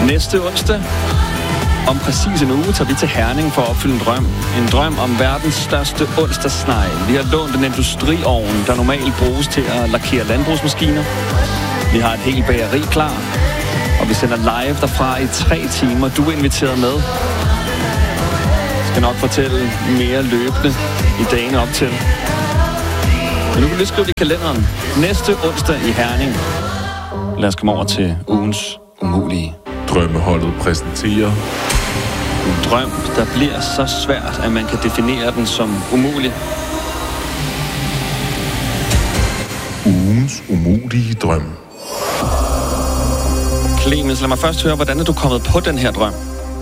Næste onsdag, om præcis en uge, tager vi til Herning for at opfylde en drøm. En drøm om verdens største onsdagssnegl. Vi har lånt en industriovn, der normalt bruges til at lakere landbrugsmaskiner. Vi har et helt bageri klar, og vi sender live derfra i 3 timer. Du er inviteret med. Jeg skal nok fortælle mere løbende i dagene op til. Men nu kan du skrive det i kalenderen. Næste onsdag i Herning. Lad os komme over til ugens umulige. Drømmeholdet præsenterer en drøm, der bliver så svært, at man kan definere den som umulig. Ugens umulige drøm. Clemens, lad mig først høre, hvordan er du kommet på den her drøm?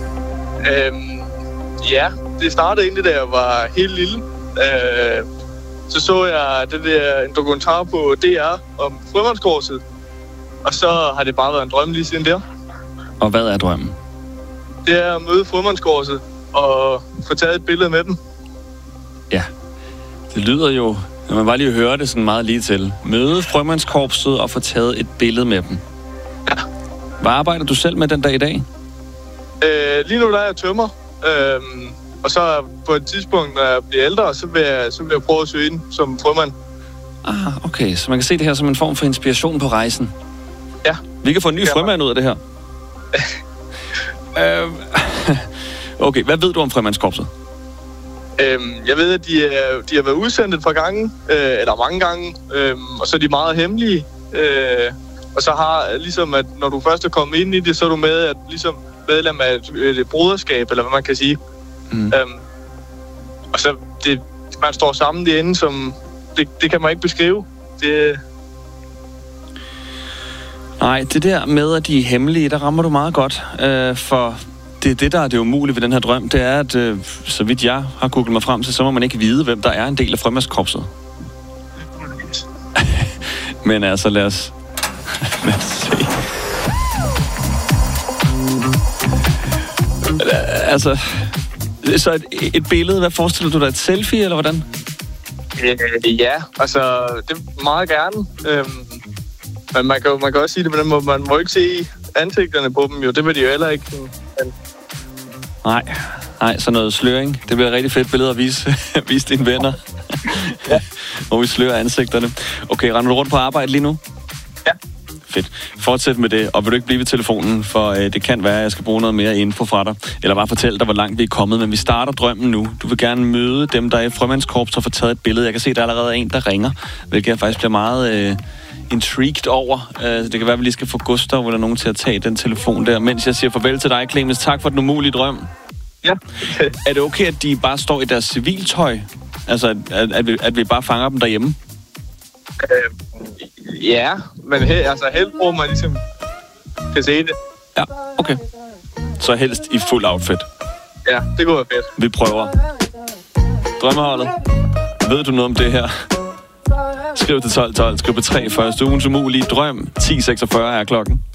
Ja, det startede egentlig, da jeg var helt lille. Så jeg en dokumentar på DR om Frømandskorpset. Og så har det bare været en drøm lige siden der. Og hvad er drømmen? Det er at møde Frømandskorpset og få taget et billede med dem. Ja, det lyder jo, når man bare lige hører det sådan meget lige til. Møde Frømandskorpset og få taget et billede med dem. Ja. Hvad arbejder du selv med den dag i dag? Lige nu der er jeg tømrer. Og så på et tidspunkt, når jeg bliver ældre, så vil jeg prøve at søge ind som frømand. Okay, så man kan se det her som en form for inspiration på rejsen. Ja. Vi kan få en ny frømand ud af det her. Okay, hvad ved du om Frømandskorpset? Jeg ved, at de har været udsendt et par gange, eller mange gange, og så er de meget hemmelige. Og så har ligesom, at når du først er kommet ind i det, så er du med at ligesom medlem af et broderskab, eller hvad man kan sige. Og så man står sammen derinde, som det kan man ikke beskrive. Nej, det der med, at de er hemmelige, der rammer du meget godt. For det der er det umulige ved den her drøm, det er, at så vidt jeg har googlet mig frem til, så må man ikke vide, hvem der er en del af Frømandskorpset. Men altså, lad os se. Altså, så et billede, hvad forestiller du dig? Et selfie, eller hvordan? Ja, altså, det er meget gerne. Men man kan også sige det på den måde, man må ikke se ansigterne på dem jo. Det vil de jo heller ikke. Nej, så noget sløring. Det bliver et rigtig fedt billede at vise dine venner. Ja. Hvor vi slører ansigterne. Okay, render du rundt på arbejde lige nu? Ja. Fedt. Fortsæt med det, og vil du ikke blive ved telefonen, for det kan være, at jeg skal bruge noget mere info fra dig. Eller bare fortælle dig, hvor langt vi er kommet. Men vi starter drømmen nu. Du vil gerne møde dem, der er i Frømandskorps og få taget et billede. Jeg kan se, at der allerede er en, der ringer, hvilket jeg faktisk bliver meget intrigued over. Det kan være, at vi lige skal få Gustav eller nogen til at tage den telefon der. Mens jeg siger farvel til dig, Clemens. Tak for den umulige drøm. Ja. Er det okay, at de bare står i deres civiltøj? Altså, at vi bare fanger dem derhjemme? Ja, men helst hvor man ligesom kan se det. Ja, okay. Så helst i fuld outfit. Ja, det går fedt. Vi prøver. Drømmeholdet. Ved du noget om det her? Skriv til 1212. Skriv på 3 først. Ugens umulige drøm. 10.46 er klokken.